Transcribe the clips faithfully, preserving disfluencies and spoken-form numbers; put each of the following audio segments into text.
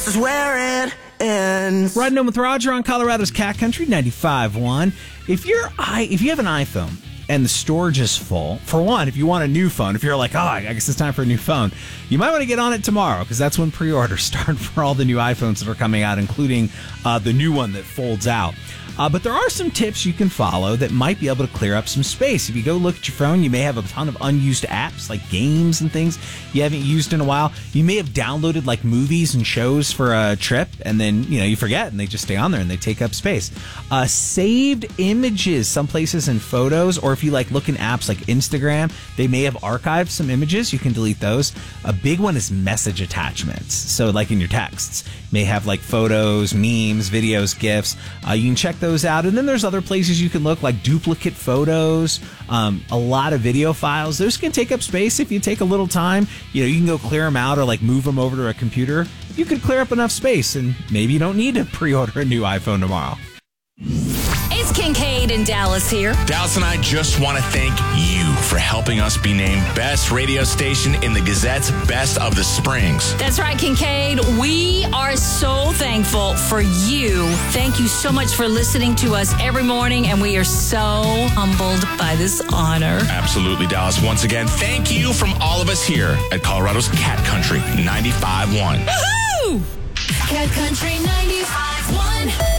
This is where it ends. Riding on with Roger on Colorado's Cat Country ninety-five point one. If you're i if you have an iPhone and the storage is full, for one, if you want a new phone, if you're like, oh, I guess it's time for a new phone, you might want to get on it tomorrow because that's when pre-orders start for all the new iPhones that are coming out, including uh, the new one that folds out. Uh, but there are some tips you can follow that might be able to clear up some space. If you go look at your phone, you may have a ton of unused apps like games and things you haven't used in a while. You may have downloaded like movies and shows for a trip, and then you know you forget and they just stay on there and they take up space. Uh, saved images, some places in photos, or if you like look in apps like Instagram, they may have archived some images. You can delete those. A big one is message attachments. So like in your texts, you may have like photos, memes, videos, GIFs. Uh, you can check those out. And then there's other places you can look, like duplicate photos, um, a lot of video files. Those can take up space if you take a little time. You know, you can go clear them out or like move them over to a computer. You could clear up enough space, and maybe you don't need to pre-order a new iPhone tomorrow. It's Kincaid in Dallas here. Dallas and I just want to thank you for helping us be named Best Radio Station in the Gazette's Best of the Springs. That's right, Kincaid. We are so thankful for you. Thank you so much for listening to us every morning, and we are so humbled by this honor. Absolutely, Dallas. Once again, thank you from all of us here at Colorado's Cat Country ninety-five point one. Woohoo! Cat Country ninety-five point one.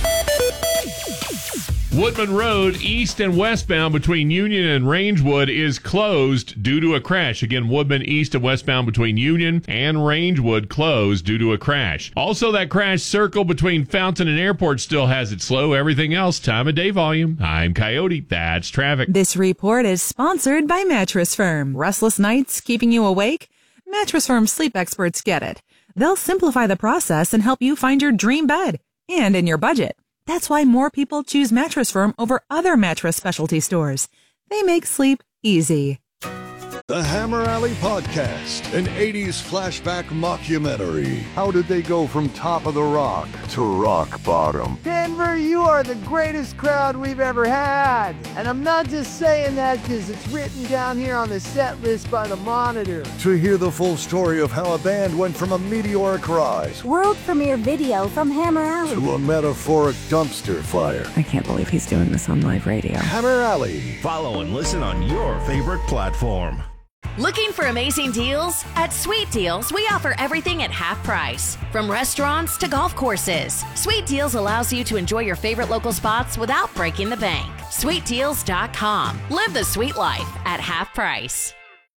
Woodman Road, east and westbound between Union and Rangewood, is closed due to a crash. Again, Woodman east and westbound between Union and Rangewood closed due to a crash. Also, that crash circle between Fountain and Airport still has it slow. Everything else, time of day volume. I'm Coyote. That's traffic. This report is sponsored by Mattress Firm. Restless nights keeping you awake? Mattress Firm sleep experts get it. They'll simplify the process and help you find your dream bed and in your budget. That's why more people choose Mattress Firm over other mattress specialty stores. They make sleep easy. The Hammer Alley Podcast, an eighties flashback mockumentary. How did they go from top of the rock to rock bottom? Denver, you are the greatest crowd we've ever had. And I'm not just saying that because it's written down here on the set list by the Monitor. To hear the full story of how a band went from a meteoric rise, world premiere video from Hammer Alley, to a metaphoric dumpster fire. I can't believe he's doing this on live radio. Hammer Alley. Follow and listen on your favorite platform. Looking for amazing deals? At Sweet Deals, we offer everything at half price. From restaurants to golf courses, Sweet Deals allows you to enjoy your favorite local spots without breaking the bank. sweet deals dot com. Live the sweet life at half price.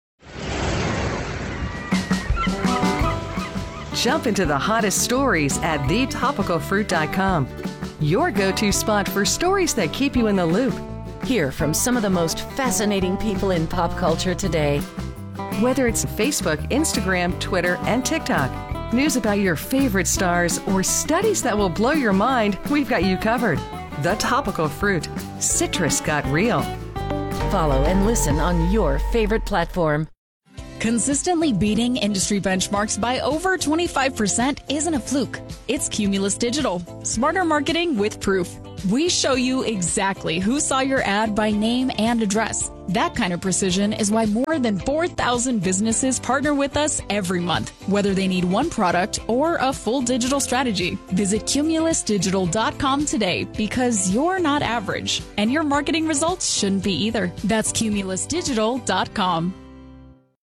Jump into the hottest stories at the topical fruit dot com. Your go-to spot for stories that keep you in the loop. Hear from some of the most fascinating people in pop culture today. Whether it's Facebook, Instagram, Twitter, and TikTok, news about your favorite stars, or studies that will blow your mind, we've got you covered. The Topical Fruit. Citrus got real. Follow and listen on your favorite platform. Consistently beating industry benchmarks by over twenty-five percent isn't a fluke. It's Cumulus Digital. Smarter marketing with proof. We show you exactly who saw your ad by name and address. That kind of precision is why more than four thousand businesses partner with us every month, whether they need one product or a full digital strategy. Visit cumulus digital dot com today because you're not average, and your marketing results shouldn't be either. That's cumulus digital dot com.